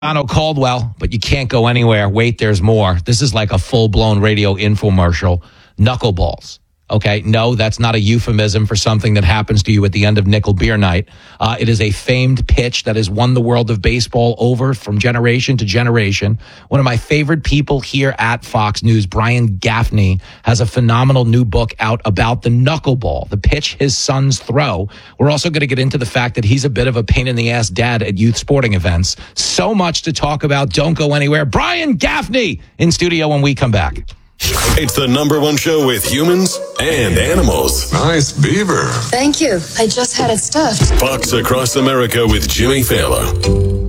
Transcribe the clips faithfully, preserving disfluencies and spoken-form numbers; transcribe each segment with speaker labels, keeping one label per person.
Speaker 1: Donald Caldwell, but you can't go anywhere. Wait, there's more. This is like a full-blown radio infomercial. Knuckleballs. Okay, no, that's not a euphemism for something that happens to you at the end of nickel beer night. Uh, it is a famed pitch that has won the world of baseball over from generation to generation. One of my favorite people here at Fox News, Brian Gaffney, has a phenomenal new book out about the knuckleball, the pitch his sons throw. We're also going to get into the fact that he's a bit of a pain-in-the-ass dad at youth sporting events. So much to talk about. Don't go anywhere. Brian Gaffney in studio when we come back.
Speaker 2: It's the number one show with humans and animals.
Speaker 3: Nice beaver.
Speaker 4: Thank you. I just had it stuffed.
Speaker 2: Fox Across America with Jimmy Fallon.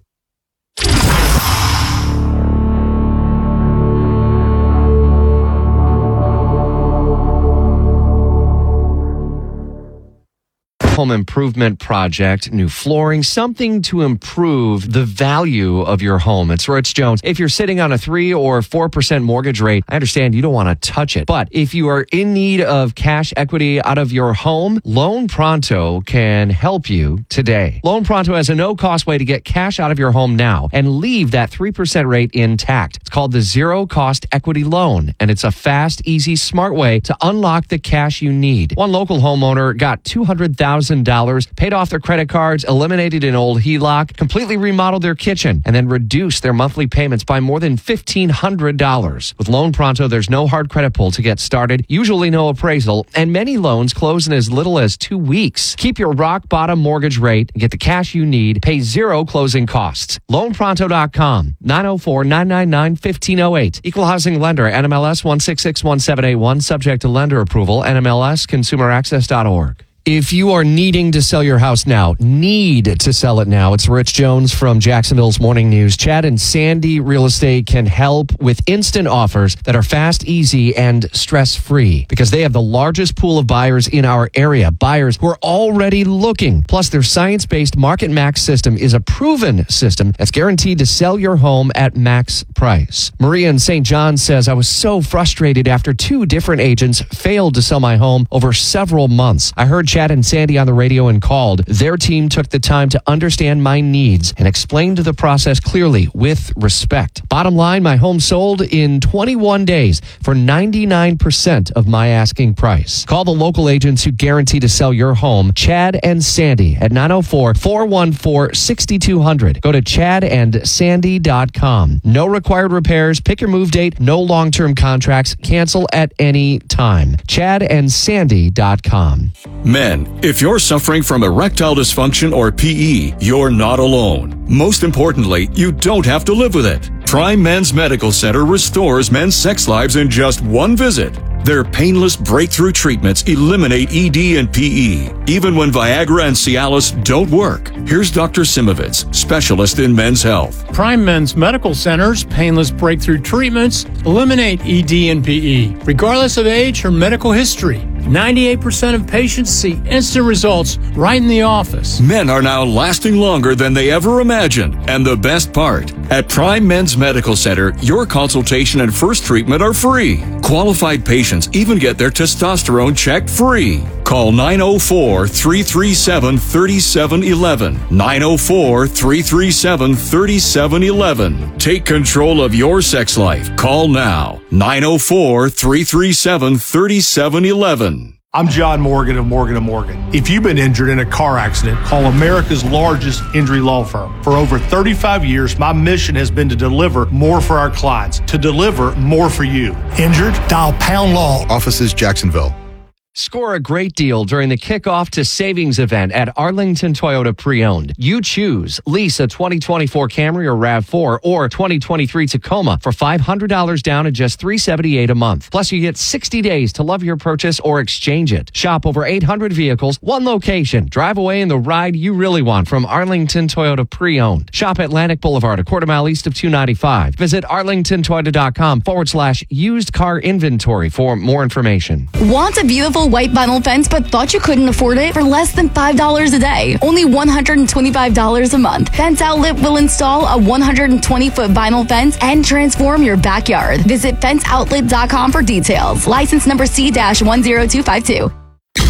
Speaker 5: Home improvement project, new flooring, something to improve the value of your home. It's Rich Jones. If you're sitting on a three or four percent mortgage rate, I understand you don't want to touch it. But if you are in need of cash equity out of your home, Loan Pronto can help you today. Loan Pronto has a no-cost way to get cash out of your home now and leave that three percent rate intact. It's called the Zero Cost Equity Loan, and it's a fast, easy, smart way to unlock the cash you need. One local homeowner got two hundred thousand dollars, paid off their credit cards, eliminated an old H E L O C, completely remodeled their kitchen, and then reduced their monthly payments by more than fifteen hundred dollars. With Loan Pronto, there's no hard credit pull to get started, usually no appraisal, and many loans close in as little as two weeks. Keep your rock bottom mortgage rate, get the cash you need, pay zero closing costs. loan pronto dot com, nine oh four, nine nine nine, one five oh eight. Equal housing lender, N M L S one six six one seven eight one, subject to lender approval, N M L S consumer access dot org. If you are needing to sell your house now, need to sell it now, it's Rich Jones from Jacksonville's Morning News. Chad and Sandy Real Estate can help with instant offers that are fast, easy, and stress-free because they have the largest pool of buyers in our area, buyers who are already looking. Plus, their science-based Market Max system is a proven system that's guaranteed to sell your home at max price. Maria in Saint John says, I was so frustrated after two different agents failed to sell my home over several months. I heard Chad and Sandy on the radio and called. Their team took the time to understand my needs and explained the process clearly with respect. Bottom line, my home sold in twenty-one days for ninety-nine percent of my asking price. Call the local agents who guarantee to sell your home, Chad and Sandy, at nine oh four, four one four, six two zero zero. Go to chad and sandy dot com. No required repairs, pick your move date, no long-term contracts, cancel at any time. chad and sandy dot com.
Speaker 2: Men, if you're suffering from erectile dysfunction or P E, you're not alone. Most importantly, you don't have to live with it. Prime Men's Medical Center restores men's sex lives in just one visit. Their painless breakthrough treatments eliminate E D and P E, even when Viagra and Cialis don't work. Here's Doctor Simovitz, specialist in men's health.
Speaker 6: Prime Men's Medical Center's painless breakthrough treatments eliminate E D and P E, regardless of age or medical history. ninety-eight percent of patients see instant results right in the office.
Speaker 2: Men are now lasting longer than they ever imagined. And the best part, at Prime Men's Medical Center, your consultation and first treatment are free. Qualified patients even get their testosterone checked free. Call nine oh four, three three seven, three seven one one. nine oh four, three three seven, three seven one one. Take control of your sex life. Call now. nine oh four, three three seven, three seven one one.
Speaker 7: I'm John Morgan of Morgan and Morgan. If you've been injured in a car accident, call America's largest injury law firm. For over thirty-five years, my mission has been to deliver more for our clients, to deliver more for you. Injured? Dial Pound Law.
Speaker 8: Offices Jacksonville.
Speaker 5: Score a great deal during the kickoff to savings event at Arlington Toyota Pre-Owned. You choose. Lease a twenty twenty-four Camry or RAV four or twenty twenty-three Tacoma for five hundred dollars down at just three hundred seventy-eight dollars a month. Plus, you get sixty days to love your purchase or exchange it. Shop over eight hundred vehicles, one location. Drive away in the ride you really want from Arlington Toyota Pre-Owned. Shop Atlantic Boulevard, a quarter mile east of two ninety-five. Visit arlingtontoyota.com forward slash used car inventory for more information.
Speaker 4: Want a beautiful white vinyl fence but thought you couldn't afford it? For less than five dollars a day, only one hundred twenty-five dollars a month, Fence Outlet will install a one hundred twenty foot vinyl fence and transform your backyard. Visit fence outlet dot com for details. License number C one zero two five two.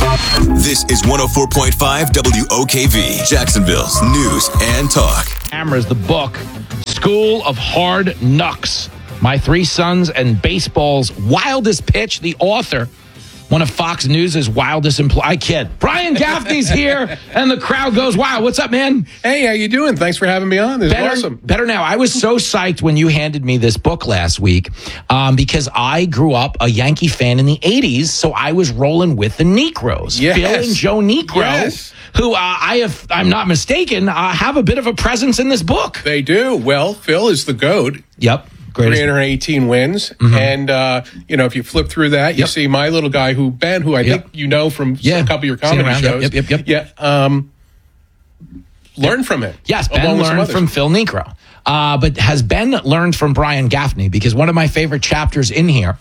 Speaker 3: This is one oh four point five W O K V, Jacksonville's news and talk.
Speaker 1: Cameras, the book, School of Hard Knocks. My Three Sons and Baseball's Wildest Pitch. The author, one of Fox News' wildest employees. I kid. Brian Gaffney's here, and the crowd goes wild. What's up, man?
Speaker 8: Hey, how you doing? Thanks for having me on. This
Speaker 1: Better,
Speaker 8: is awesome.
Speaker 1: Better now. I was so psyched when you handed me this book last week um, because I grew up a Yankee fan in the eighties, so I was rolling with the Necros.
Speaker 8: Yes.
Speaker 1: Phil and Joe Necro,
Speaker 8: Yes.
Speaker 1: who uh, I have, I'm not mistaken, uh, have a bit of a presence in this book.
Speaker 8: They do. Well, Phil is the GOAT.
Speaker 1: Yep.
Speaker 8: three
Speaker 1: Greatest.
Speaker 8: hundred eighteen wins.
Speaker 1: Mm-hmm.
Speaker 8: And, uh, you know, if you flip through that, you
Speaker 1: Yep.
Speaker 8: see my little guy, who Ben, who I
Speaker 1: Yep.
Speaker 8: think you know from
Speaker 1: Yeah.
Speaker 8: a couple of your
Speaker 1: Seen
Speaker 8: comedy
Speaker 1: around. Yep,
Speaker 8: shows.
Speaker 1: yep, yep, yep.
Speaker 8: Yeah. Um, learn from him.
Speaker 1: Yes, Ben
Speaker 8: along with some
Speaker 1: learned
Speaker 8: others.
Speaker 1: from Phil Necro. Uh, but has Ben learned from Brian Gaffney? Because one of my favorite chapters in here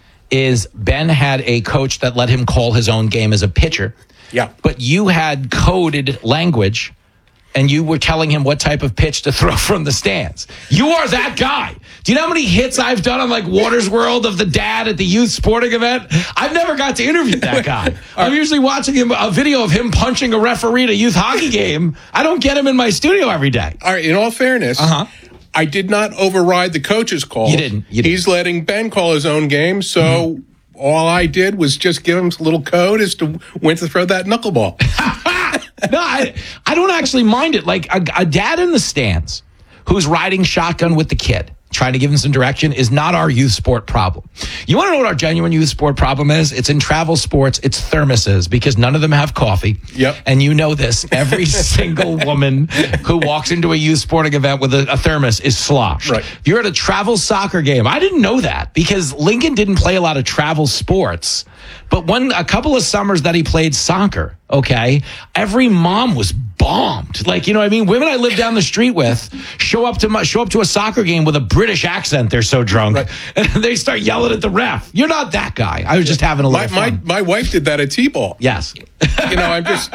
Speaker 1: is Ben had a coach that let him call his own game as a pitcher.
Speaker 8: Yeah.
Speaker 1: But you had coded language, and you were telling him what type of pitch to throw from the stands. You are that guy. Do you know how many hits I've done on like Waters World of the dad at the youth sporting event? I've never got to interview that guy. I'm usually watching him a video of him punching a referee at a youth hockey game. I don't get him in my studio every day.
Speaker 8: All right, in all fairness,
Speaker 1: Uh-huh.
Speaker 8: I did not override the coach's call.
Speaker 1: You didn't. You didn't.
Speaker 8: He's letting Ben call his own game, so
Speaker 1: Mm-hmm.
Speaker 8: all I did was just give him a little code as to when to throw that knuckleball.
Speaker 1: No, I, I don't actually mind it. Like a, a dad in the stands who's riding shotgun with the kid, trying to give him some direction, is not our youth sport problem. You want to know what our genuine youth sport problem is? It's in travel sports. It's thermoses, because none of them have coffee.
Speaker 8: Yep.
Speaker 1: And you know this. Every single woman who walks into a youth sporting event with a, a thermos is sloshed.
Speaker 8: Right.
Speaker 1: If you're at a travel soccer game, I didn't know that because Lincoln didn't play a lot of travel sports. But one, a couple of summers that he played soccer, okay, every mom was bombed. Like, you know what I mean? Women I live down the street with show up to my, show up to a soccer game with a British accent. They're so drunk.
Speaker 8: Right.
Speaker 1: And they start yelling at the ref. You're not that guy. I was just having a
Speaker 8: My,
Speaker 1: little
Speaker 8: my,
Speaker 1: fun.
Speaker 8: my wife did that at T-ball.
Speaker 1: Yes.
Speaker 8: You know, I'm just...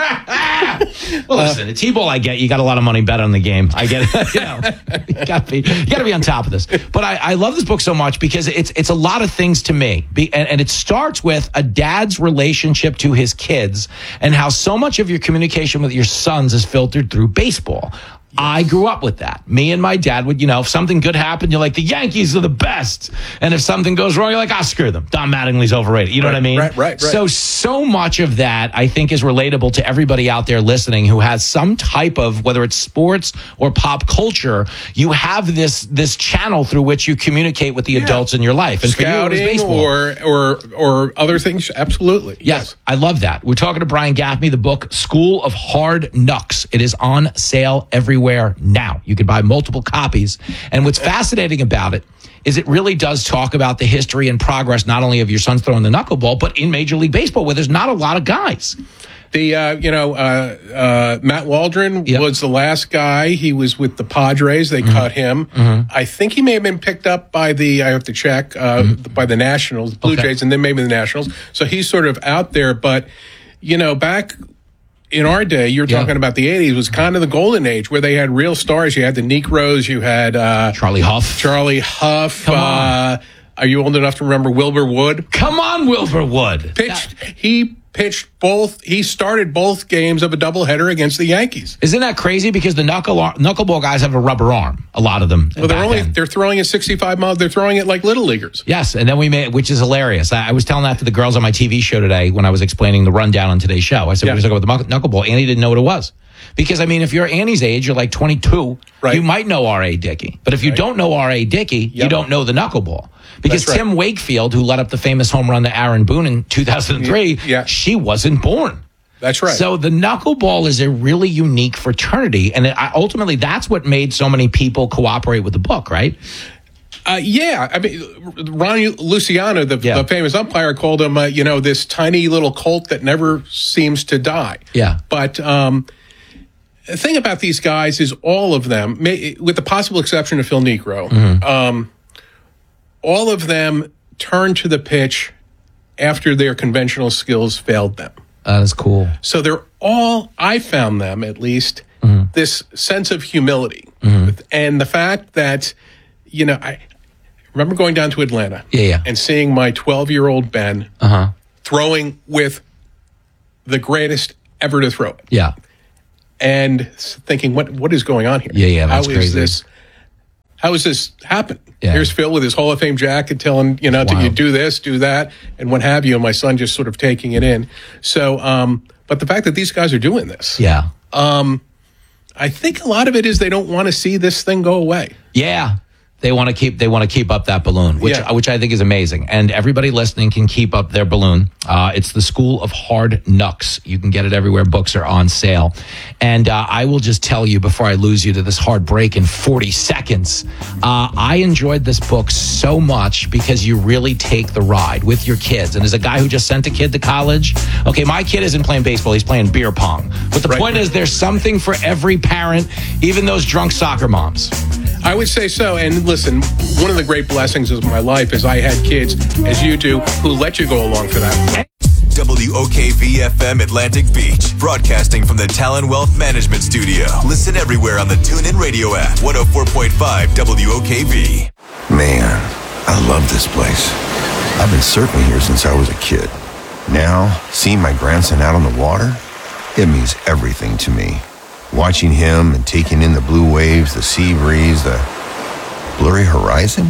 Speaker 1: Well, listen, at T-ball, I get you got a lot of money bet on the game. I get it. You know, you got to be, you got to be on top of this. But I, I love this book so much because it's it's a lot of things to me, be, and, and it starts with a dad's relationship to his kids and how so much of your communication with your sons is filtered through baseball. I grew up with that. Me and my dad would, you know, if something good happened, you're like, the Yankees are the best. And if something goes wrong, you're like, ah, screw them. Don Mattingly's overrated. You know
Speaker 8: Right,
Speaker 1: what I mean?
Speaker 8: right, right, right.
Speaker 1: So, so much of that, I think, is relatable to everybody out there listening who has some type of, whether it's sports or pop culture, you have this this channel through which you communicate with the adults in your life. And for you, it was
Speaker 8: Scouting
Speaker 1: baseball.
Speaker 8: or, or, or other things, absolutely.
Speaker 1: Yes, I love that. We're talking to Brian Gaffney, the book School of Hard Knocks. It is on sale everywhere now. You can buy multiple copies. And what's fascinating about it is it really does talk about the history and progress, not only of your sons throwing the knuckleball, but in Major League Baseball, where there's not a lot of guys.
Speaker 8: The, uh, you know, uh, uh, Matt Waldron
Speaker 1: Yep.
Speaker 8: was the last guy. He was with the Padres. They cut him. I think he may have been picked up by the, I have to check, uh, by the Nationals, Blue
Speaker 1: Okay.
Speaker 8: Jays, and then maybe the Nationals. So he's sort of out there. But, you know, back in our day, you're
Speaker 1: Yeah.
Speaker 8: talking about the eighties, was kind of the golden age where they had real stars. You had the Necros, you had uh,
Speaker 1: Charlie Huff.
Speaker 8: Charlie Huff.
Speaker 1: Come on.
Speaker 8: Uh, are you old enough to remember Wilbur Wood?
Speaker 1: Come on, Wilbur Wood.
Speaker 8: Pitched. He pitched both. He started both games of a doubleheader against the Yankees.
Speaker 1: Isn't that crazy? Because the knuckle knuckleball guys have a rubber arm. A lot of them.
Speaker 8: Well, they're
Speaker 1: back
Speaker 8: only
Speaker 1: then.
Speaker 8: they're throwing at sixty-five miles. They're throwing it like little leaguers.
Speaker 1: Yes, and then we made, which is hilarious. I, I was telling that to the girls on my T V show today when I was explaining the rundown on today's show. I said,
Speaker 8: Yeah.
Speaker 1: we were talking about the knuck- knuckleball. Annie didn't know what it was. Because, I mean, if you're Annie's age, you're like twenty-two,
Speaker 8: Right.
Speaker 1: you might know R A. Dickey. But if you
Speaker 8: Right.
Speaker 1: don't know R A. Dickey, you
Speaker 8: Yep.
Speaker 1: don't know the knuckleball. Because
Speaker 8: That's right.
Speaker 1: Tim Wakefield, who led up the famous home run to Aaron Boone in two thousand three,
Speaker 8: Yeah.
Speaker 1: she wasn't born.
Speaker 8: That's right.
Speaker 1: So the knuckleball is a really unique fraternity. And it, I, ultimately, that's what made so many people cooperate with the book, right?
Speaker 8: Uh, yeah, I mean, Ron Luciano, the,
Speaker 1: Yeah.
Speaker 8: the famous umpire, called him, uh, you know, this tiny little colt that never seems to die.
Speaker 1: Yeah.
Speaker 8: But um, the thing about these guys is all of them, may, with the possible exception of Phil Necro,
Speaker 1: Mm-hmm.
Speaker 8: um, all of them turn to the pitch after their conventional skills failed them.
Speaker 1: That is cool.
Speaker 8: So they're all, I found them at least,
Speaker 1: Mm-hmm.
Speaker 8: this sense of humility. And the fact that, you know, I remember going down to Atlanta
Speaker 1: Yeah, yeah.
Speaker 8: and seeing my twelve-year-old Ben
Speaker 1: Uh-huh.
Speaker 8: throwing with the greatest ever to throw it.
Speaker 1: Yeah.
Speaker 8: And thinking, what what is going on here?
Speaker 1: Yeah, yeah, that's
Speaker 8: how is
Speaker 1: crazy.
Speaker 8: this? How is this happen?
Speaker 1: Yeah.
Speaker 8: Here's Phil with his Hall of Fame jacket, telling you know, to you do this, do that, and what have you. And my son just sort of taking it in. So, um, but the fact that these guys are doing this,
Speaker 1: Yeah.
Speaker 8: um, I think a lot of it is they don't want to see this thing go away.
Speaker 1: Yeah. They want to keep they want to keep up that balloon, which
Speaker 8: Yeah.
Speaker 1: which I think is amazing. And everybody listening can keep up their balloon. Uh, it's the School of Hard Knocks. You can get it everywhere books are on sale. And uh, I will just tell you before I lose you to this hard break in forty seconds. Uh, I enjoyed this book so much because you really take the ride with your kids. And as a guy who just sent a kid to college, okay, my kid isn't playing baseball; he's playing beer pong. But the
Speaker 8: Right.
Speaker 1: point is, there's something for every parent, even those drunk soccer moms.
Speaker 8: I would say so. And listen, one of the great blessings of my life is I had kids, as you do, who let you go along for that.
Speaker 3: W O K V F M Atlantic Beach, broadcasting from the Talon Wealth Management Studio. Listen everywhere on the TuneIn Radio app. one oh four point five W O K V.
Speaker 9: Man, I love this place. I've been surfing here since I was a kid. Now, seeing my grandson out on the water, it means everything to me. Watching him and taking in the blue waves, the sea breeze, the blurry horizon.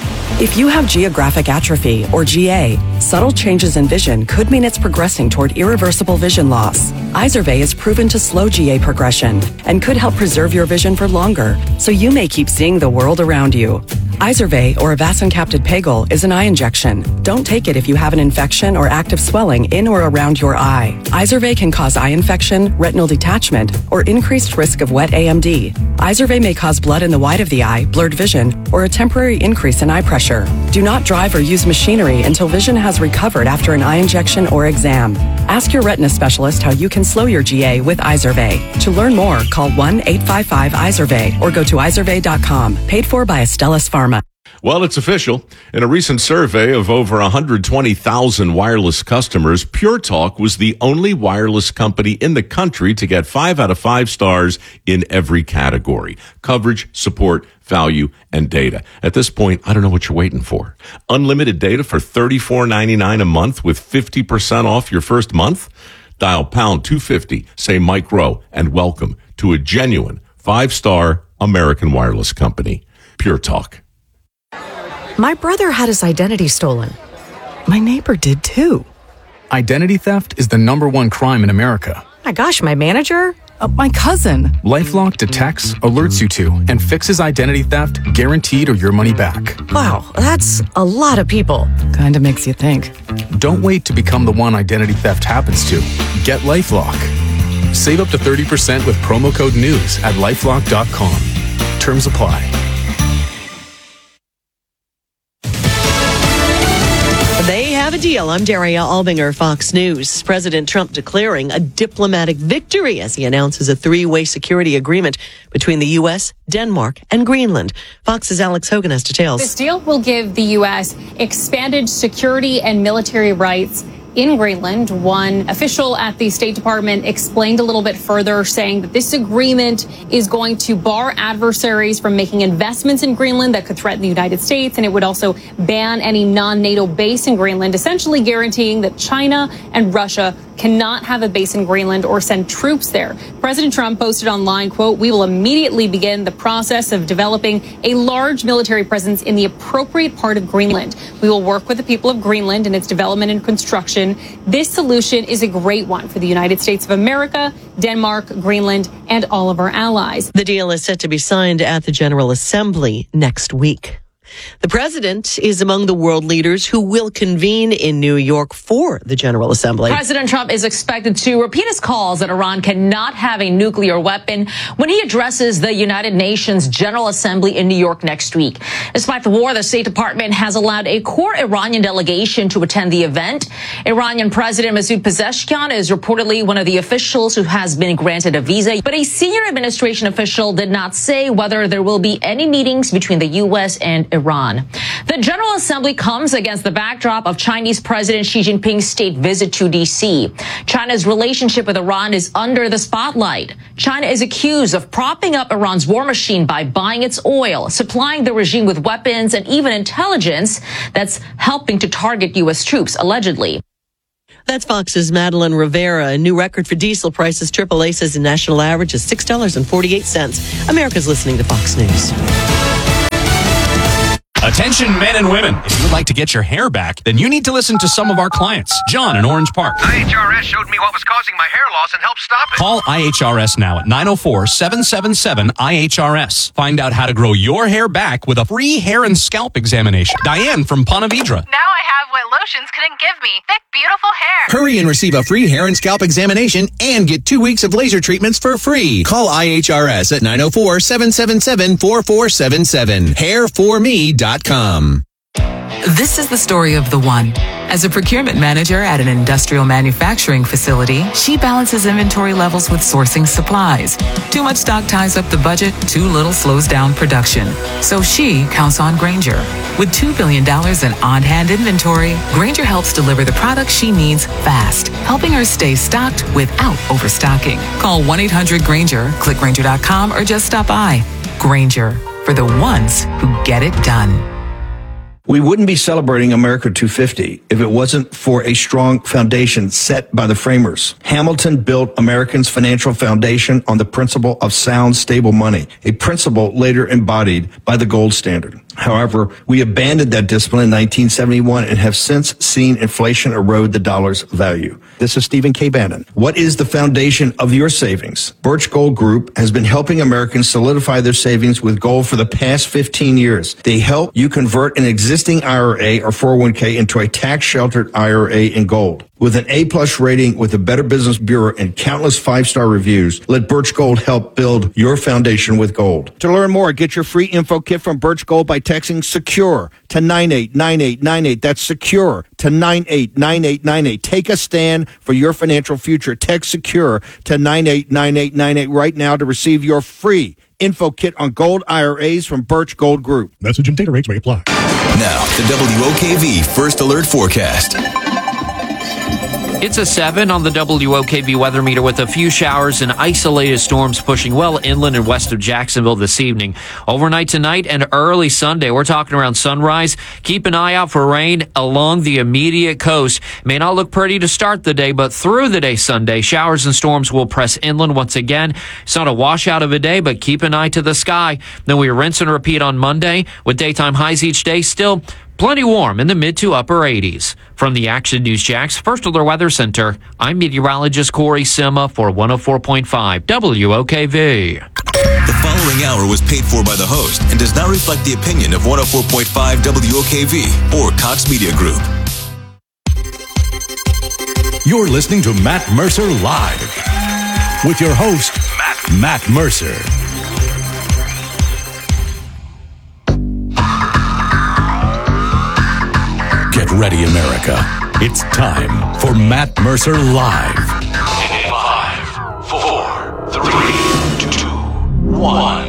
Speaker 10: If you have geographic atrophy, or G A, subtle changes in vision could mean it's progressing toward irreversible vision loss. Izervay is proven to slow G A progression and could help preserve your vision for longer, so you may keep seeing the world around you. Izervay, or avacincaptad pegol, is an eye injection. Don't take it if you have an infection or active swelling in or around your eye. Izervay can cause eye infection, retinal detachment, or increased risk of wet A M D. Izervay may cause blood in the white of the eye, blurred vision, or a temporary increase in eye pressure. Do not drive or use machinery until vision has recovered after an eye injection or exam. Ask your retina specialist how you can slow your G A with Izervay. To learn more, call one eight five five Izervay or go to izervay dot com. Paid for by Astellas Pharma.
Speaker 11: Well, it's official. In a recent survey of over one hundred twenty thousand wireless customers, Pure Talk was the only wireless company in the country to get five out of five stars in every category: coverage, support, value, and data. At this point, I don't know what you're waiting for. Unlimited data for thirty-four ninety-nine a month with fifty percent off your first month? Dial pound two fifty, say Mike Rowe, and welcome to a genuine five-star American wireless company. Pure Talk.
Speaker 12: My brother had his identity stolen. My neighbor did too.
Speaker 13: Identity theft is the number one crime in America.
Speaker 12: My gosh, my manager? Uh, my cousin.
Speaker 13: LifeLock detects, alerts you to, and fixes identity theft guaranteed or your money back.
Speaker 12: Wow, that's a lot of people.
Speaker 10: Kinda makes you think.
Speaker 13: Don't wait to become the one identity theft happens to. Get LifeLock. Save up to thirty percent with promo code NEWS at lifelock dot com. Terms apply.
Speaker 14: They have a deal. I'm Daria Albinger, Fox News. President Trump declaring a diplomatic victory as he announces a three-way security agreement between the U S, Denmark, and Greenland. Fox's Alex Hogan has details.
Speaker 15: This deal will give the U S expanded security and military rights in Greenland. One official at the State Department explained a little bit further, saying that this agreement is going to bar adversaries from making investments in Greenland that could threaten the United States, and it would also ban any non-NATO base in Greenland, essentially guaranteeing that China and Russia cannot have a base in Greenland or send troops there. President Trump posted online, quote, "We will immediately begin the process of developing a large military presence in the appropriate part of Greenland. We will work with the people of Greenland in its development and construction. This solution is a great one for the United States of America, Denmark, Greenland, and all of our allies."
Speaker 14: The deal is set to be signed at the General Assembly next week. The president is among the world leaders who will convene in New York for the General Assembly.
Speaker 16: President Trump is expected to repeat his calls that Iran cannot have a nuclear weapon when he addresses the United Nations General Assembly in New York next week. Despite the war, the State Department has allowed a core Iranian delegation to attend the event. Iranian President Masoud Pezeshkian is reportedly one of the officials who has been granted a visa, but a senior administration official did not say whether there will be any meetings between the U S and Iran. Iran. The General Assembly comes against the backdrop of Chinese President Xi Jinping's state visit to D C. China's relationship with Iran is under the spotlight. China is accused of propping up Iran's war machine by buying its oil, supplying the regime with weapons and even intelligence that's helping to target U S troops, allegedly.
Speaker 14: That's Fox's Madeline Rivera. A new record for diesel prices. Triple A says the national average is six dollars and forty-eight cents. America's listening to Fox News.
Speaker 17: Attention men and women. If you would like to get your hair back, then you need to listen to some of our clients. John in Orange Park.
Speaker 18: I H R S showed me what was causing my hair loss and helped stop it.
Speaker 17: Call I H R S now at nine oh four, seven seven seven, I H R S. Find out how to grow your hair back with a free hair and scalp examination. Diane from Ponte Vedra.
Speaker 19: Now I have what lotions couldn't give me. Thick, beautiful hair.
Speaker 20: Hurry and receive a free hair and scalp examination and get two weeks of laser treatments for free. Call I H R S at nine oh four, seven seven seven, four four seven seven. hair for me dot com.
Speaker 21: This is the story of the one. As a procurement manager at an industrial manufacturing facility, she balances inventory levels with sourcing supplies. Too much stock ties up the budget, too little slows down production. So she counts on Grainger. With two billion dollars in on-hand inventory, Grainger helps deliver the products she needs fast, helping her stay stocked without overstocking. Call one eight hundred Grainger, click Grainger dot com, or just stop by. Grainger, for the ones who get it done.
Speaker 22: We wouldn't be celebrating America two fifty if it wasn't for a strong foundation set by the framers. Hamilton built Americans' financial foundation on the principle of sound, stable money, a principle later embodied by the gold standard. However, we abandoned that discipline in nineteen seventy-one and have since seen inflation erode the dollar's value. This is Stephen K. Bannon. What is the foundation of your savings? Birch Gold Group has been helping Americans solidify their savings with gold for the past fifteen years. They help you convert an existing I R A or four oh one k into a tax-sheltered I R A in gold. With an A-plus rating with the Better Business Bureau and countless five-star reviews, let Birch Gold help build your foundation with gold. To learn more, get your free info kit from Birch Gold by texting SECURE to nine eight nine eight nine eight. That's SECURE to nine eight nine eight nine eight. Take a stand for your financial future. Text SECURE to nine eight nine eight nine eight right now to receive your free info kit on gold I R As from Birch Gold Group.
Speaker 23: Message and data rates may apply.
Speaker 3: Now, the W O K V First Alert Forecast.
Speaker 24: It's a seven on the W O K V weather meter with a few showers and isolated storms pushing well inland and west of Jacksonville this evening. Overnight tonight and early Sunday, we're talking around sunrise. Keep an eye out for rain along the immediate coast. May not look pretty to start the day, but through the day Sunday, showers and storms will press inland once again. It's not a washout of a day, but keep an eye to the sky. Then we rinse and repeat on Monday with daytime highs each day still plenty warm in the mid to upper eighties. From the Action News Jax First Alert Weather Center, I'm meteorologist Corey Sima for one oh four point five W O K V.
Speaker 3: The following hour was paid for by the host and does not reflect the opinion of one oh four point five W O K V or Cox Media Group.
Speaker 25: You're listening to Matt Mercer Live with your host, Matt, Matt Mercer. Get ready, America. It's time for Matt Mercer Live.
Speaker 26: Five, four, three, two, one.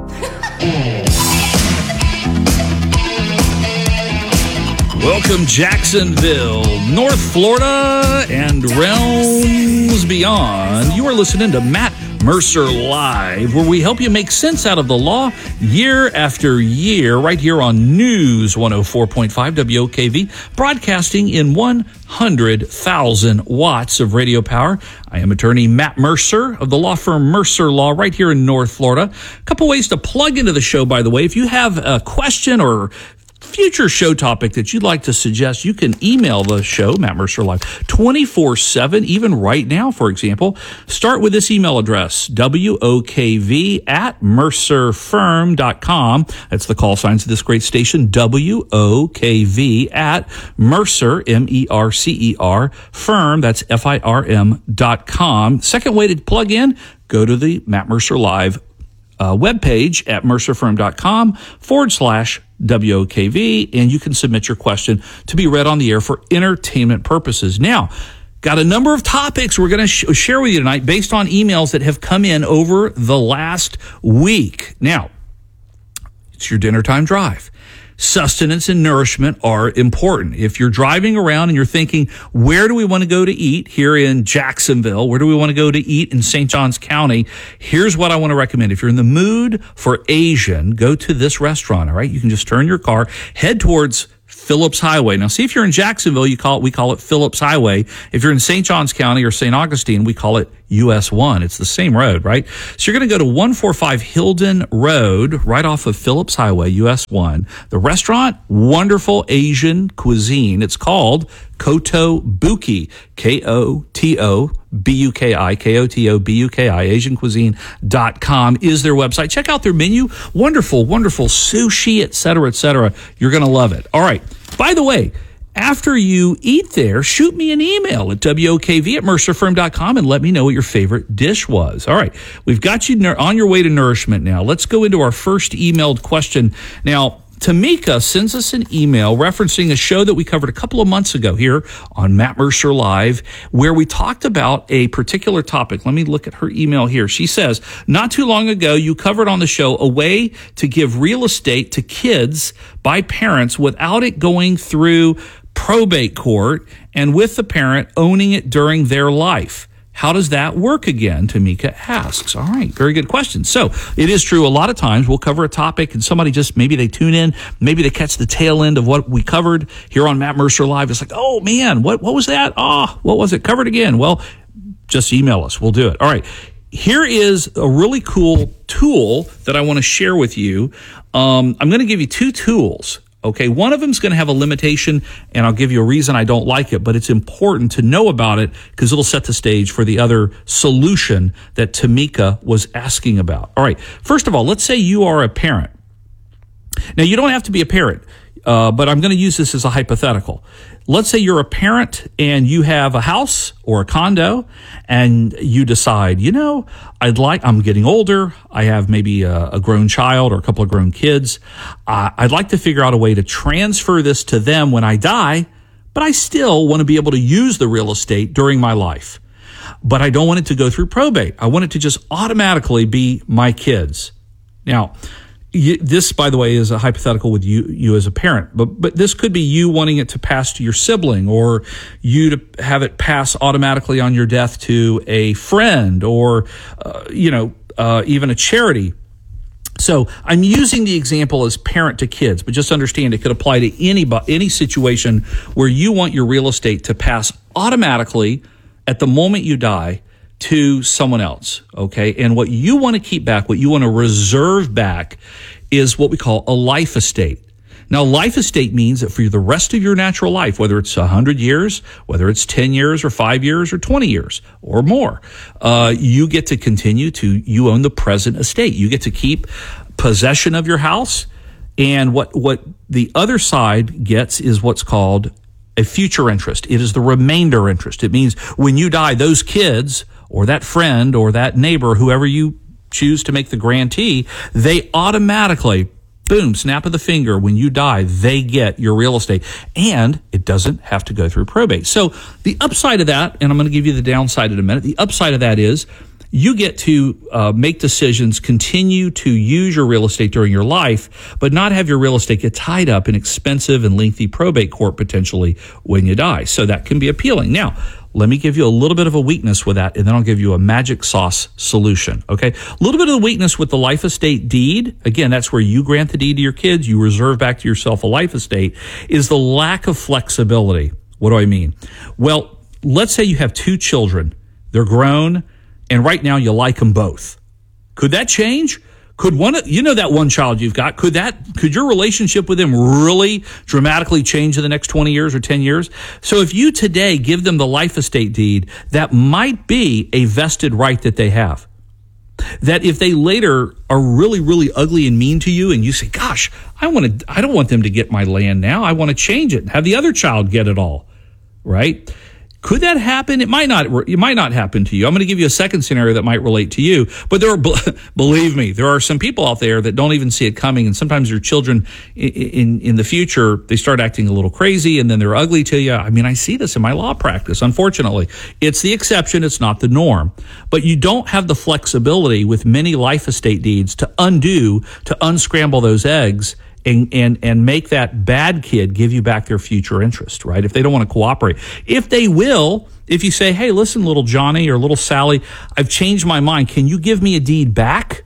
Speaker 27: Welcome, Jacksonville, North Florida, and realms beyond. You are listening to Matt Mercer Live, where we help you make sense out of the law year after year, right here on News one oh four point five W O K V, broadcasting in one hundred thousand watts of radio power. I am attorney Matt Mercer of the law firm Mercer Law right here in North Florida. A couple ways to plug into the show, by the way. If you have a question or future show topic that you'd like to suggest, you can email the show, Matt Mercer Live, twenty-four seven, even right now, for example. Start with this email address, W O K V at mercer firm dot com. That's the call signs of this great station, W O K V at Mercer, M E R C E R, firm, that's F I R M dot com. Second way to plug in, go to the Matt Mercer Live uh, webpage at mercer firm dot com forward slash W O K V, and you can submit your question to be read on the air for entertainment purposes. Now, got a number of topics we're going to sh- share with you tonight based on emails that have come in over the last week. Now, it's your dinner time drive. Sustenance and nourishment are important. If you're driving around and you're thinking, where do we want to go to eat here in Jacksonville? Where do we want to go to eat in Saint Johns County? Here's what I want to recommend. If you're in the mood for Asian, go to this restaurant, all right? You can just turn your car, head towards Phillips Highway. Now, see if you're in Jacksonville, you call it, we call it Phillips Highway. If you're in Saint Johns County or Saint Augustine, we call it U S one. It's the same road, right? So you're going to go to one forty-five Hilden Road, right off of Phillips Highway, U S one. The restaurant, wonderful Asian cuisine. It's called Koto Buki, K O T O B U K I, K O T O B U K I, Asian Cuisine dot com is their website. Check out their menu. Wonderful, wonderful sushi, et cetera, et cetera. You're going to love it. All right. By the way, after you eat there, shoot me an email at W O K V at Mercer Firm dot com and let me know what your favorite dish was. All right. We've got you on your way to nourishment now. Let's go into our first emailed question. Now, Tamika sends us an email referencing a show that we covered a couple of months ago here on Matt Mercer Live, where we talked about a particular topic. Let me look at her email here. She says, not too long ago, you covered on the show a way to give real estate to kids by parents without it going through probate court and with the parent owning it during their life. How does that work again? Tamika asks. All right, very good question. So it is true. A lot of times we'll cover a topic and somebody just, maybe they tune in, maybe they catch the tail end of what we covered here on Matt Mercer Live. It's like, oh man, what, what was that? Oh, what was it? Covered again. Well, just email us. We'll do it. All right. Here is a really cool tool that I want to share with you. Um, I'm going to give you two tools. Okay, one of them is going to have a limitation, and I'll give you a reason I don't like it, but it's important to know about it because it'll set the stage for the other solution that Tamika was asking about. All right, first of all, let's say you are a parent. Now, you don't have to be a parent, uh, but I'm going to use this as a hypothetical. Let's say you're a parent and you have a house or a condo and you decide, you know, I'd like, I'm getting older. I have maybe a, a grown child or a couple of grown kids. Uh, I'd like to figure out a way to transfer this to them when I die, but I still want to be able to use the real estate during my life. But I don't want it to go through probate. I want it to just automatically be my kids. Now, this, by the way, is a hypothetical with you, you as a parent, but, but this could be you wanting it to pass to your sibling or you to have it pass automatically on your death to a friend or, uh, you know, uh, even a charity. So I'm using the example as parent to kids, but just understand it could apply to any, any situation where you want your real estate to pass automatically at the moment you die to someone else, okay? And what you want to keep back, what you want to reserve back is what we call a life estate. Now, life estate means that for the rest of your natural life, whether it's one hundred years, whether it's ten years or five years or twenty years or more, uh, you get to continue to, you own the present estate. You get to keep possession of your house. And what, what the other side gets is what's called a future interest. It is the remainder interest. It means when you die, those kids or that friend or that neighbor, whoever you choose to make the grantee, they automatically, boom, snap of the finger, when you die, they get your real estate. And it doesn't have to go through probate. So the upside of that, and I'm going to give you the downside in a minute, the upside of that is you get to uh, make decisions, continue to use your real estate during your life, but not have your real estate get tied up in expensive and lengthy probate court potentially when you die. So that can be appealing. Now, let me give you a little bit of a weakness with that, and then I'll give you a magic sauce solution, okay? A little bit of the weakness with the life estate deed, again, that's where you grant the deed to your kids, you reserve back to yourself a life estate, is the lack of flexibility. What do I mean? Well, let's say you have two children. They're grown, and right now you like them both. Could that change? Could one, you know, that one child you've got, could that, could your relationship with them really dramatically change in the next twenty years or ten years? So if you today give them the life estate deed, that might be a vested right that they have. That if they later are really, really ugly and mean to you and you say, gosh, I want to, I don't want them to get my land now. I want to change it and have the other child get it all, right? Could that happen? It might not. It might not happen to you. I'm going to give you a second scenario that might relate to you. But there are, believe me, there are some people out there that don't even see it coming. And sometimes your children in, in in the future, they start acting a little crazy, and then they're ugly to you. I mean, I see this in my law practice. Unfortunately, it's the exception. It's not the norm. But you don't have the flexibility with many life estate deeds to undo, to unscramble those eggs. And, and and make that bad kid give you back their future interest, right? If they don't want to cooperate. If they will, if you say, hey, listen, little Johnny or little Sally, I've changed my mind. Can you give me a deed back?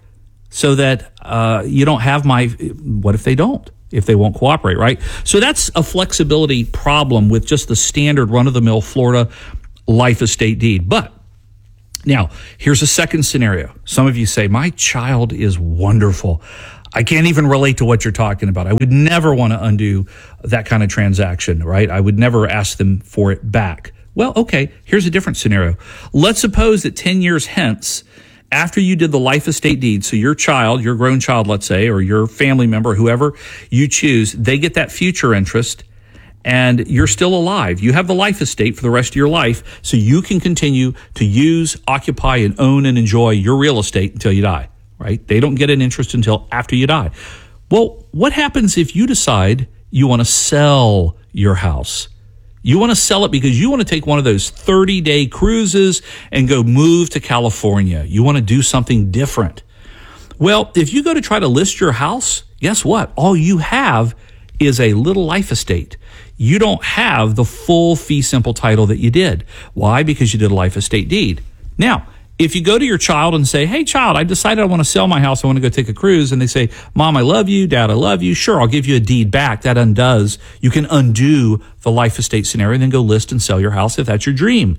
Speaker 27: so that uh, you don't have my, what if they don't? If they won't cooperate, right? So that's a flexibility problem with just the standard run-of-the-mill Florida life estate deed. But now, here's a second scenario. Some of you say, my child is wonderful. I can't even relate to what you're talking about. I would never want to undo that kind of transaction, right? I would never ask them for it back. Well, okay, here's a different scenario. Let's suppose that ten years hence, after you did the life estate deed, so your child, your grown child, let's say, or your family member, whoever you choose, they get that future interest and you're still alive. You have the life estate for the rest of your life, so you can continue to use, occupy, and own and enjoy your real estate until you die. Right? They don't get an interest until after you die. Well, what happens if you decide you want to sell your house? You want to sell it because you want to take one of those thirty-day cruises and go move to California. You want to do something different. Well, if you go to try to list your house, guess what? All you have is a little life estate. You don't have the full fee simple title that you did. Why? Because you did a life estate deed. Now, if you go to your child and say, hey, child, I decided I want to sell my house. I want to go take a cruise. And they say, Mom, I love you. Dad, I love you. Sure, I'll give you a deed back. That undoes. You can undo the life estate scenario and then go list and sell your house if that's your dream.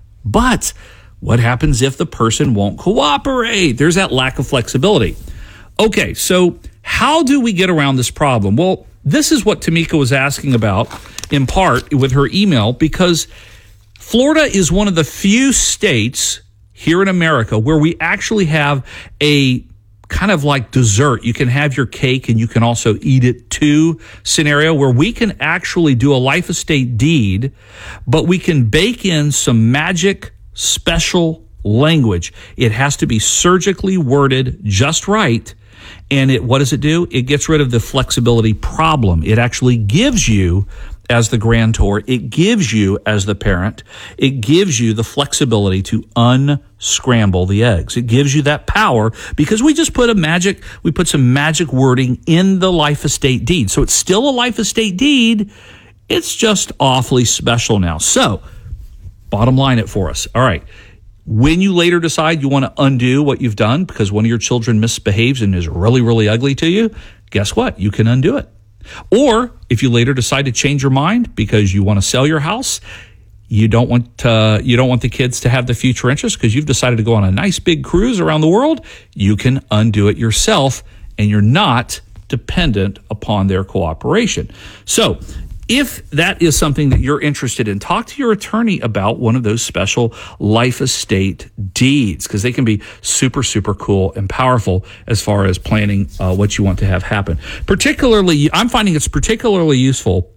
Speaker 27: But what happens if the person won't cooperate? There's that lack of flexibility. Okay, so how do we get around this problem? Well, this is what Tamika was asking about in part with her email, because Florida is one of the few states here in America where we actually have a kind of like dessert. You can have your cake and you can also eat it too scenario, where we can actually do a life estate deed, but we can bake in some magic special language. It has to be surgically worded just right. And it, what does it do? It gets rid of the flexibility problem. It actually gives you, as the grantor, it gives you, as the parent, it gives you the flexibility to unscramble the eggs. It gives you that power because we just put a magic, we put some magic wording in the life estate deed. So it's still a life estate deed. It's just awfully special now. So, bottom line it for us. All right. When you later decide you want to undo what you've done because one of your children misbehaves and is really, really ugly to you, guess what? You can undo it. Or if you later decide to change your mind because you want to sell your house, you don't want uh, you don't want the kids to have the future interest because you've decided to go on a nice big cruise around the world, you can undo it yourself and you're not dependent upon their cooperation. So if that is something that you're interested in, talk to your attorney about one of those special life estate deeds because they can be super, super cool and powerful as far as planning uh, what you want to have happen. Particularly, I'm finding it's particularly useful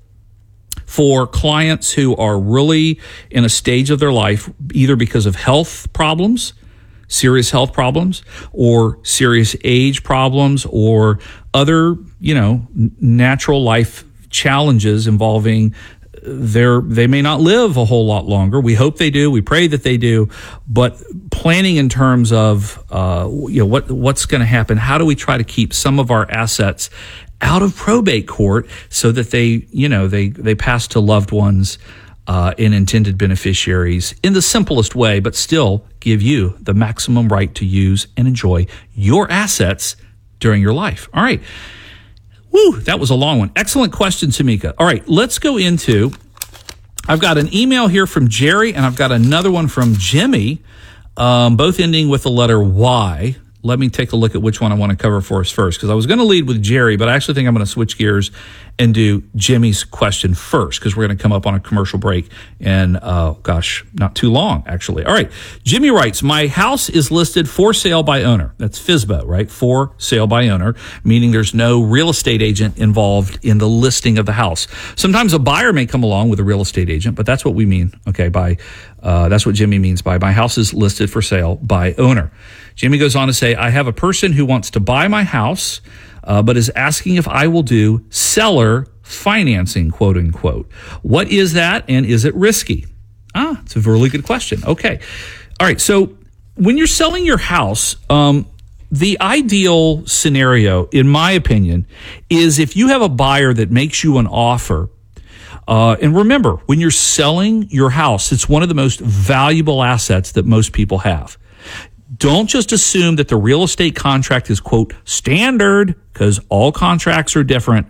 Speaker 27: for clients who are really in a stage of their life, either because of health problems, serious health problems, or serious age problems, or other, you know, natural life challenges involving their, they may not live a whole lot longer. We hope they do. We pray that they do. But planning in terms of, uh, you know, what, what's going to happen? How do we try to keep some of our assets out of probate court so that they, you know, they, they pass to loved ones, uh, and intended beneficiaries in the simplest way, but still give you the maximum right to use and enjoy your assets during your life. All right. Woo, that was a long one. Excellent question, Tamika. All right, let's go into, I've got an email here from Jerry, and I've got another one from Jimmy, um, both ending with the letter Y. Let me take a look at which one I want to cover for us first, because I was going to lead with Jerry, but I actually think I'm going to switch gears and do Jimmy's question first, because we're going to come up on a commercial break in, uh, gosh, not too long, actually. All right. Jimmy writes, my house is listed for sale by owner. That's F S B O, right? For sale by owner, meaning there's no real estate agent involved in the listing of the house. Sometimes a buyer may come along with a real estate agent, but that's what we mean, okay, by, uh, that's what Jimmy means by my house is listed for sale by owner. Jimmy goes on to say, I have a person who wants to buy my house, uh, but is asking if I will do seller financing, quote unquote. What is that, and is it risky? Ah, it's a really good question. Okay. All right. So when you're selling your house, um, the ideal scenario, in my opinion, is if you have a buyer that makes you an offer. Uh, and remember, when you're selling your house, it's one of the most valuable assets that most people have. Don't just assume that the real estate contract is, quote, standard, because all contracts are different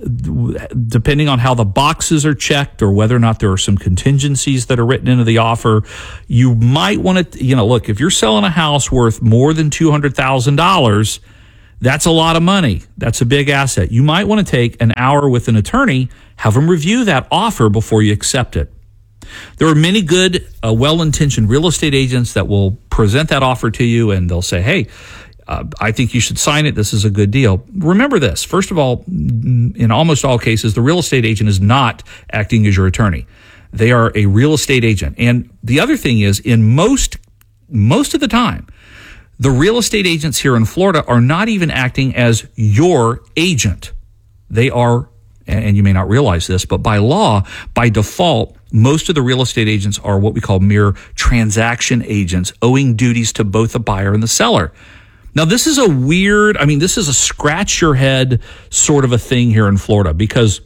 Speaker 27: depending on how the boxes are checked or whether or not there are some contingencies that are written into the offer. You might want to, you know, look, if you're selling a house worth more than two hundred thousand dollars, that's a lot of money. That's a big asset. You might want to take an hour with an attorney, have them review that offer before you accept it. There are many good, uh, well-intentioned real estate agents that will present that offer to you, and they'll say, hey, uh, I think you should sign it. This is a good deal. Remember this. First of all, in almost all cases, the real estate agent is not acting as your attorney. They are a real estate agent. And the other thing is, in most, most of the time, the real estate agents here in Florida are not even acting as your agent. They are, and you may not realize this, but by law, by default, most of the real estate agents are what we call mere transaction agents, owing duties to both the buyer and the seller. Now, this is a weird, I mean, this is a scratch your head sort of a thing here in Florida, because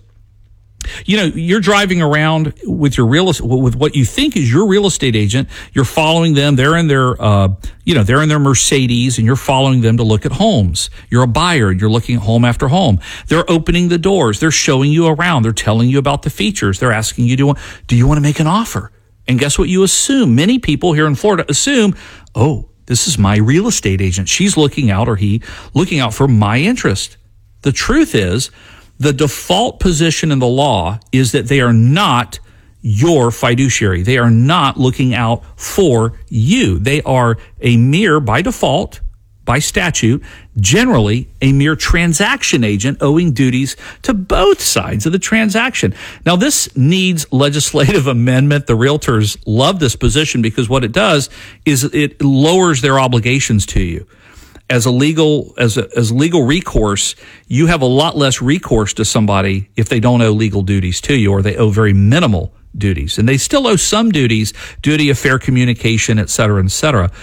Speaker 27: you know, you're driving around with your real with what you think is your real estate agent. You're following them. They're in their, uh, you know, they're in their Mercedes, and you're following them to look at homes. You're a buyer, and you're looking at home after home. They're opening the doors. They're showing you around. They're telling you about the features. They're asking you, do you want, do you want to make an offer? And guess what you assume? Many people here in Florida assume, oh, this is my real estate agent. She's looking out, or he looking out for my interest. The truth is, the default position in the law is that they are not your fiduciary. They are not looking out for you. They are a mere, by default, by statute, generally a mere transaction agent owing duties to both sides of the transaction. Now, this needs legislative amendment. The realtors love this position because what it does is it lowers their obligations to you. As a legal, as a, as legal recourse, you have a lot less recourse to somebody if they don't owe legal duties to you, or they owe very minimal duties. And they still owe some duties, duty of fair communication, et cetera, et cetera.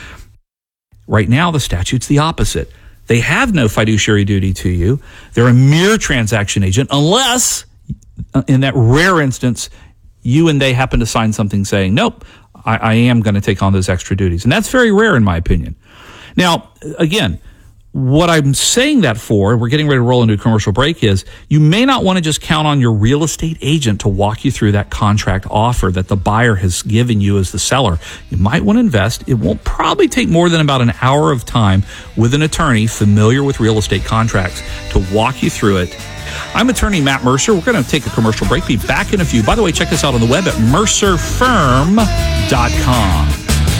Speaker 27: Right now, the statute's the opposite. They have no fiduciary duty to you. They're a mere transaction agent, unless, in that rare instance, you and they happen to sign something saying, nope, I, I am going to take on those extra duties. And that's very rare, in my opinion. Now, again, what I'm saying that for, we're getting ready to roll into a commercial break, is you may not want to just count on your real estate agent to walk you through that contract offer that the buyer has given you as the seller. You might want to invest. It won't probably take more than about an hour of time with an attorney familiar with real estate contracts to walk you through it. I'm attorney Matt Mercer. We're going to take a commercial break. Be back in a few. By the way, check us out on the web at mercer firm dot com.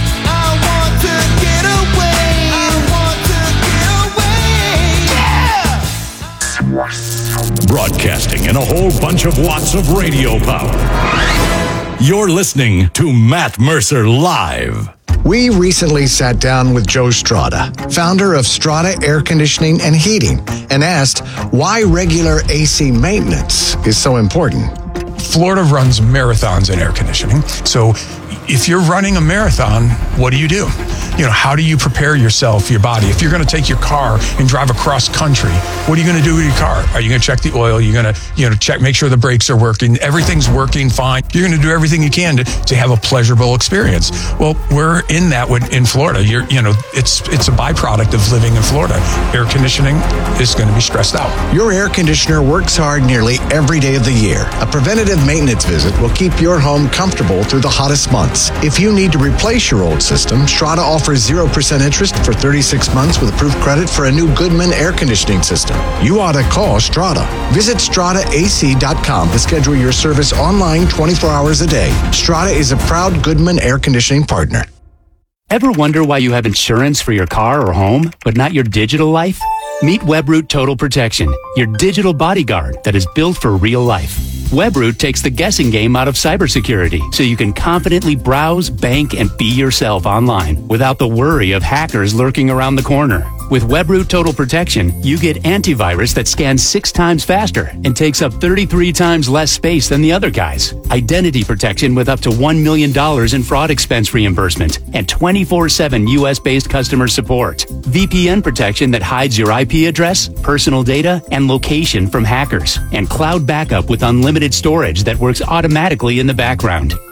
Speaker 25: Broadcasting in a whole bunch of watts of radio power. You're listening to Matt Mercer Live.
Speaker 1: We recently sat down with Joe Strada, founder of Strada Air Conditioning and Heating, and asked why regular A C maintenance is so important.
Speaker 2: Florida runs marathons in air conditioning. So if you're running a marathon, what do you do? You know, how do you prepare yourself, your body? If you're going to take your car and drive across country, what are you going to do with your car? Are you going to check the oil? You're going to, you know, check, make sure the brakes are working. Everything's working fine. You're going to do everything you can to, to have a pleasurable experience. Well, we're in that with, in Florida. You're, you know, it's it's a byproduct of living in Florida. Air conditioning is going to be stressed out.
Speaker 1: Your air conditioner works hard nearly every day of the year. A preventative maintenance visit will keep your home comfortable through the hottest months. If you need to replace your old system, Strada offers zero percent interest for thirty-six months with approved credit for a new Goodman air conditioning system. You ought to call Strada. Visit strada a c dot com to schedule your service online twenty-four hours a day. Strada is a proud Goodman air conditioning partner.
Speaker 4: Ever wonder why you have insurance for your car or home, but not your digital life? Meet Webroot Total Protection, your digital bodyguard that is built for real life. Webroot takes the guessing game out of cybersecurity, so you can confidently browse, bank, and be yourself online without the worry of hackers lurking around the corner. With Webroot Total Protection, you get antivirus that scans six times faster and takes up thirty-three times less space than the other guys. Identity protection with up to one million dollars in fraud expense reimbursement and twenty-four seven U S-based customer support. V P N protection that hides your I P address, personal data, and location from hackers. And cloud backup with unlimited storage that works automatically in the background.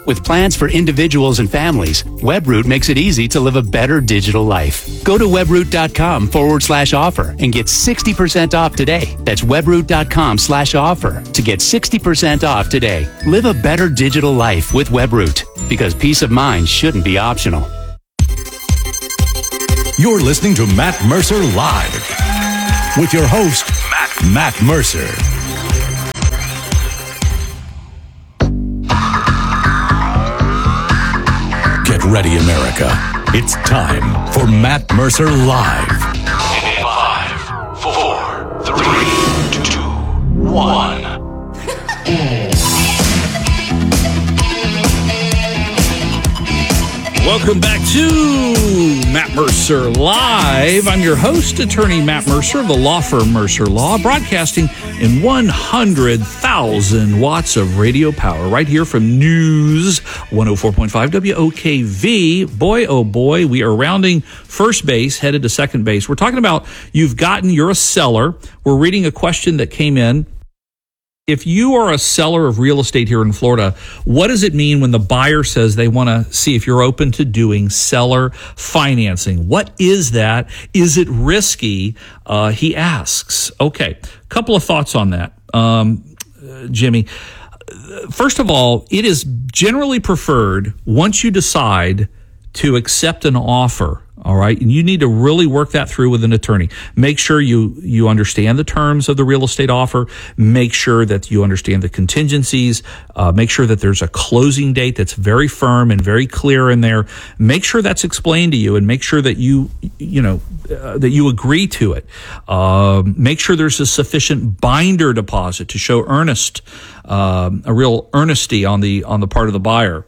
Speaker 4: With plans for individuals and families, Webroot makes it easy to live a better digital life. Go to webroot.com forward slash offer and get sixty percent off today. That's webroot.com slash offer to get sixty percent off today. Live a better digital life with Webroot, because peace of mind shouldn't be optional.
Speaker 25: You're listening to Matt Mercer Live with your host, Matt, Matt Mercer. Get ready, America. It's time for Matt Mercer Live.
Speaker 26: Five, four, three, two, one.
Speaker 27: Welcome back to Matt Mercer Live. I'm your host, attorney Matt Mercer of the law firm Mercer Law, broadcasting in one hundred thousand watts of radio power right here from News one oh four point five W O K V. Boy, oh boy, we are rounding first base, headed to second base. We're talking about you've gotten, you're a seller. We're reading a question that came in. If you are a seller of real estate here in Florida, what does it mean when the buyer says they want to see if you're open to doing seller financing? What is that? Is it risky? Uh, he asks. Okay, a couple of thoughts on that, um, uh, Jimmy. First of all, it is generally preferred once you decide to accept an offer. All right. And you need to really work that through with an attorney. Make sure you, you understand the terms of the real estate offer. Make sure that you understand the contingencies. Uh, make sure that there's a closing date that's very firm and very clear in there. Make sure that's explained to you, and make sure that you, you know, uh, that you agree to it. Uh, make sure there's a sufficient binder deposit to show earnest, um, a real earnesty on the, on the part of the buyer.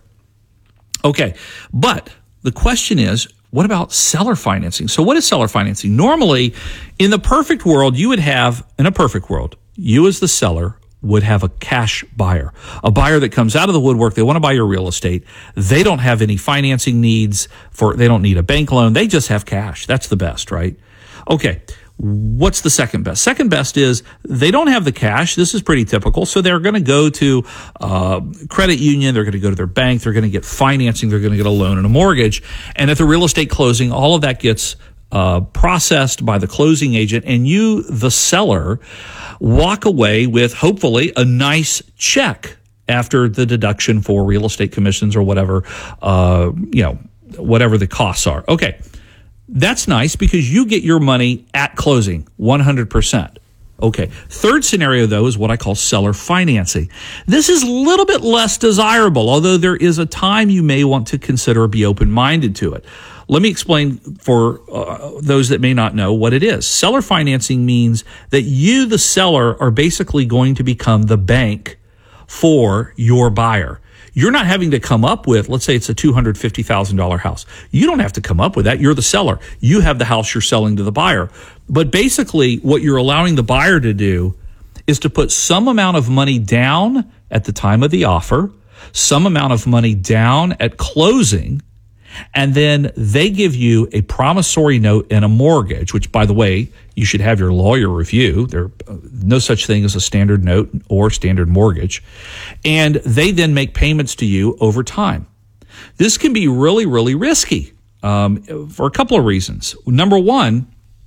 Speaker 27: Okay. But the question is, what about seller financing? So what is seller financing? Normally, in the perfect world, you would have, in a perfect world, you as the seller would have a cash buyer, a buyer that comes out of the woodwork. They want to buy your real estate. They don't have any financing needs for, they don't need a bank loan. They just have cash. That's the best, right? Okay. What's the second best? Second best is they don't have the cash. This is pretty typical. So they're going to go to uh credit union. They're going to go to their bank. They're going to get financing. They're going to get a loan and a mortgage. And at the real estate closing, all of that gets uh processed by the closing agent. And you, the seller, walk away with hopefully a nice check after the deduction for real estate commissions or whatever, uh, you know, whatever the costs are. Okay. That's nice because you get your money at closing, one hundred percent. Okay. Third scenario, though, is what I call seller financing. This is a little bit less desirable, although there is a time you may want to consider or be open-minded to it. Let me explain for uh, those that may not know what it is. Seller financing means that you, the seller, are basically going to become the bank for your buyer. You're not having to come up with, let's say it's a two hundred fifty thousand dollars house. You don't have to come up with that. You're the seller. You have the house you're selling to the buyer. But basically what you're allowing the buyer to do is to put some amount of money down at the time of the offer, some amount of money down at closing, and then they give you a promissory note and a mortgage, which, by the way, you should have your lawyer review. There's no such thing as a standard note or standard mortgage. And they then make payments to you over time. This can be really, really risky um, for a couple of reasons. Number one,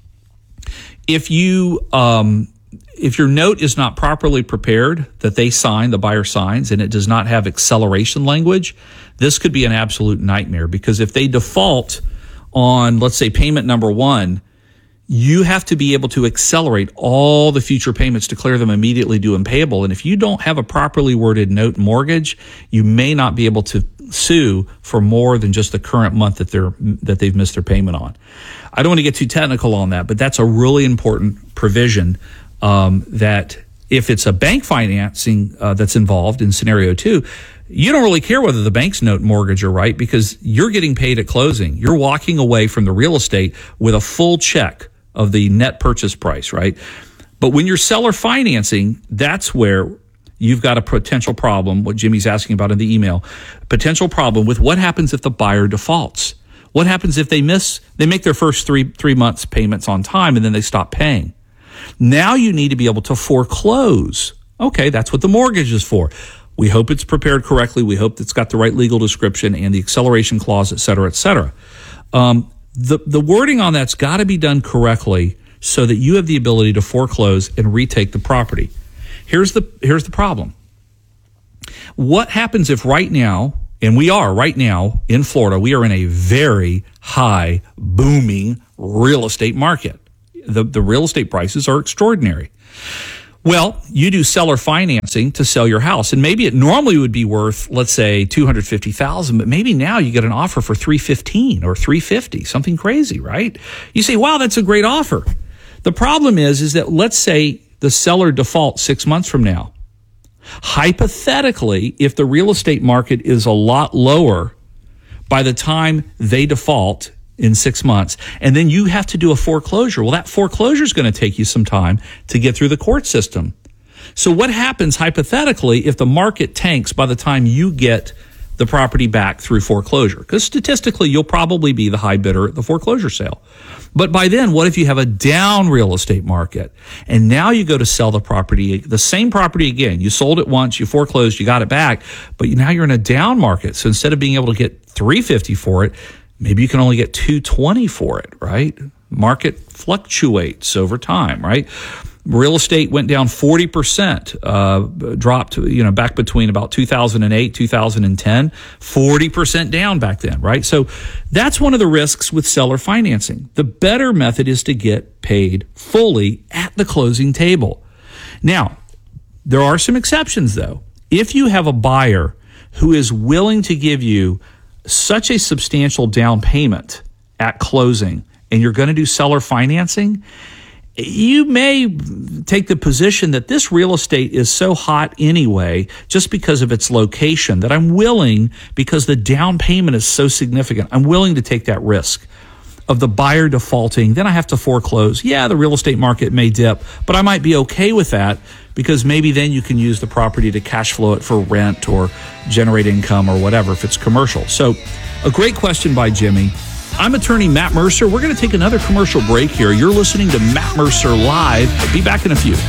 Speaker 27: if you um, if your note is not properly prepared, that they sign, the buyer signs, and it does not have acceleration language, this could be an absolute nightmare, because if they default on, let's say, payment number one, you have to be able to accelerate all the future payments, declare them immediately due and payable. And if you don't have a properly worded note mortgage, you may not be able to sue for more than just the current month that they're that they've missed their payment on. I don't want to get too technical on that, but that's a really important provision, um, that if it's a bank financing uh, that's involved in scenario two, you don't really care whether the bank's note mortgage are right, because you're getting paid at closing. You're walking away from the real estate with a full check of the net purchase price, right? But when you're seller financing, that's where you've got a potential problem, what Jimmy's asking about in the email, potential problem with what happens if the buyer defaults. What happens if they miss, they make their first three, three months payments on time and then they stop paying? Now you need to be able to foreclose. Okay, that's what the mortgage is for. We hope it's prepared correctly. We hope it's got the right legal description and the acceleration clause, et cetera, et cetera. Um, the, the wording on that's got to be done correctly so that you have the ability to foreclose and retake the property. Here's the, here's the problem. What happens if right now, and we are right now in Florida, we are in a very high, booming real estate market. The, the real estate prices are extraordinary. Well, you do seller financing to sell your house, and maybe it normally would be worth, let's say, two hundred fifty thousand dollars, but maybe now you get an offer for three hundred fifteen thousand dollars or three hundred fifty thousand dollars, something crazy, right? You say, wow, that's a great offer. The problem is, is that let's say the seller defaults six months from now. Hypothetically, if the real estate market is a lot lower by the time they default in six months, and then you have to do a foreclosure. Well, that foreclosure is going to take you some time to get through the court system. So what happens hypothetically if the market tanks by the time you get the property back through foreclosure? Because statistically, you'll probably be the high bidder at the foreclosure sale. But by then, what if you have a down real estate market and now you go to sell the property, the same property again? You sold it once, you foreclosed, you got it back, but now you're in a down market. So instead of being able to get three hundred fifty for it, maybe you can only get two hundred twenty for it, right? Market fluctuates over time, right? Real estate went down forty percent, uh, dropped, you know, back between about two thousand eight, two thousand ten, forty percent down back then, right? So that's one of the risks with seller financing. The better method is to get paid fully at the closing table. Now, there are some exceptions though. If you have a buyer who is willing to give you such a substantial down payment at closing and you're going to do seller financing, you may take the position that this real estate is so hot anyway, just because of its location, that I'm willing, because the down payment is so significant, I'm willing to take that risk of the buyer defaulting. Then I have to foreclose. Yeah, the real estate market may dip, but I might be okay with that because maybe then you can use the property to cash flow it for rent or generate income or whatever if it's commercial. So a great question by Jimmy. I'm attorney Matt Mercer. We're going to take another commercial break here. You're listening to Matt Mercer Live. Be back in a few.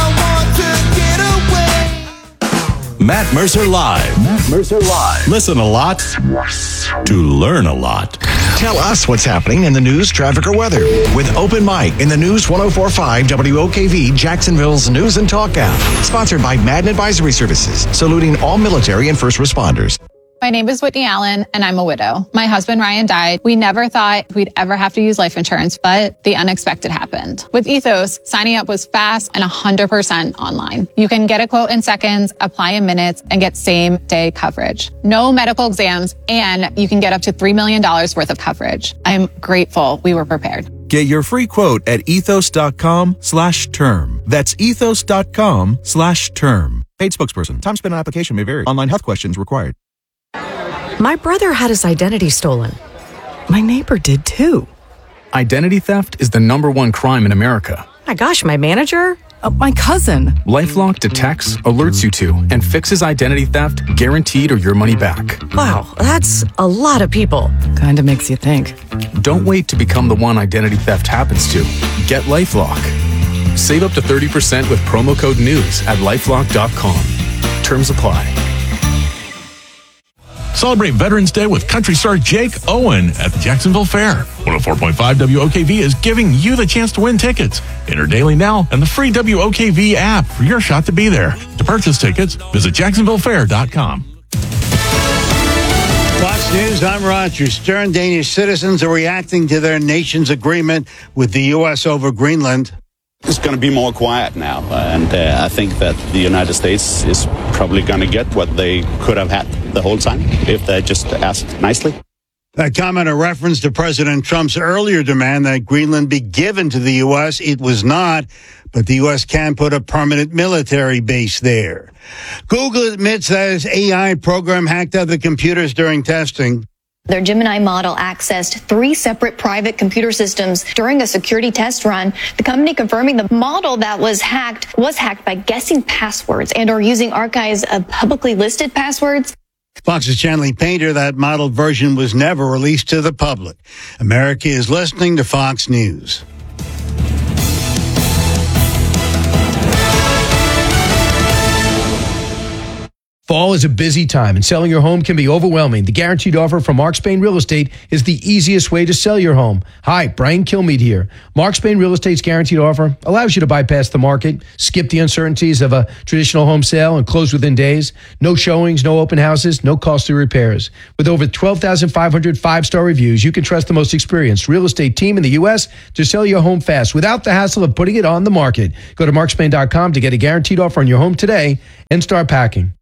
Speaker 25: Matt Mercer Live. Matt Mercer Live. Listen a lot to learn a lot.
Speaker 1: Tell us what's happening in the news, traffic, or weather with Open Mic in the News one oh four point five W O K V, Jacksonville's News and Talk app. Sponsored by Madden Advisory Services, saluting all military and first responders.
Speaker 5: My name is Whitney Allen, and I'm a widow. My husband, Ryan, died. We never thought we'd ever have to use life insurance, but the unexpected happened. With Ethos, signing up was fast and one hundred percent online. You can get a quote in seconds, apply in minutes, and get same-day coverage. No medical exams, and you can get up to three million dollars worth of coverage. I'm grateful we were prepared.
Speaker 6: Get your free quote at ethos.com slash term. That's ethos.com slash term. Paid spokesperson. Time spent on application may vary. Online health questions required.
Speaker 12: My brother had his identity stolen. My neighbor did too.
Speaker 13: Identity theft is the number one crime in America.
Speaker 12: My gosh, my manager? Uh, my cousin.
Speaker 13: LifeLock detects, alerts you to, and fixes identity theft guaranteed or your money back.
Speaker 12: Wow, that's a lot of people. Kinda makes you think.
Speaker 13: Don't wait to become the one identity theft happens to. Get LifeLock. Save up to thirty percent with promo code NEWS at lifelock dot com. Terms apply.
Speaker 25: Celebrate Veterans Day with country star Jake Owen at the Jacksonville Fair. one oh four point five W O K V is giving you the chance to win tickets. Enter daily now and the free W O K V app for your shot to be there. To purchase tickets, visit jacksonville fair dot com.
Speaker 7: Fox News, I'm Roger Stern. Danish citizens are reacting to their nation's agreement with the U S over Greenland.
Speaker 8: It's going to be more quiet now, and uh, I think that the United States is probably going to get what they could have had the whole time if they just asked nicely.
Speaker 7: That comment a reference to President Trump's earlier demand that Greenland be given to the U S. It was not, but the U S can put a permanent military base there. Google admits that its A I program hacked other computers during testing.
Speaker 9: Their Gemini model accessed three separate private computer systems during a security test run. The company confirming the model that was hacked was hacked by guessing passwords and or using archives of publicly listed passwords.
Speaker 7: Fox's Chanley Painter, that modeled version was never released to the public. America is listening to Fox News.
Speaker 10: Fall is a busy time, and selling your home can be overwhelming. The Guaranteed Offer from Mark Spain Real Estate is the easiest way to sell your home. Hi, Brian Kilmeade here. Mark Spain Real Estate's Guaranteed Offer allows you to bypass the market, skip the uncertainties of a traditional home sale, and close within days. No showings, no open houses, no costly repairs. With over twelve thousand five hundred five-star reviews, you can trust the most experienced real estate team in the U S to sell your home fast without the hassle of putting it on the market. Go to mark spain dot com to get a guaranteed offer on your home today and start packing.